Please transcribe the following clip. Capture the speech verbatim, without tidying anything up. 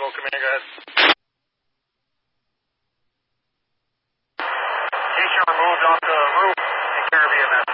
Eagle, command, go ahead. Station removed off the roof, take care of E M S.